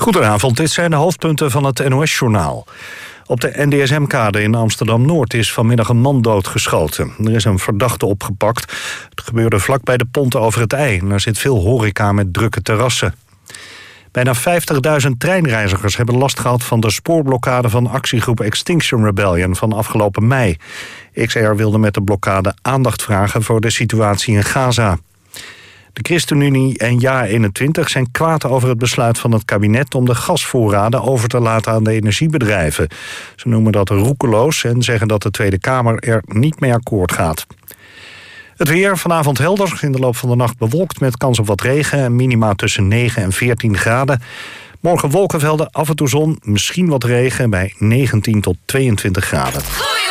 Goedenavond, dit zijn de hoofdpunten van het NOS-journaal. Op de NDSM-kade in Amsterdam-Noord is vanmiddag een man doodgeschoten. Er is een verdachte opgepakt. Het gebeurde vlak bij de pont over het IJ. Er zit veel horeca met drukke terrassen. Bijna 50.000 treinreizigers hebben last gehad van de spoorblokkade van actiegroep Extinction Rebellion van afgelopen mei. XR wilde met de blokkade aandacht vragen voor de situatie in Gaza. De ChristenUnie en JA21 zijn kwaad over het besluit van het kabinet om de gasvoorraden over te laten aan de energiebedrijven. Ze noemen dat roekeloos en zeggen dat de Tweede Kamer er niet mee akkoord gaat. Het weer vanavond helder, in de loop van de nacht bewolkt met kans op wat regen en minima tussen 9 en 14 graden. Morgen wolkenvelden, af en toe zon, misschien wat regen bij 19 tot 22 graden.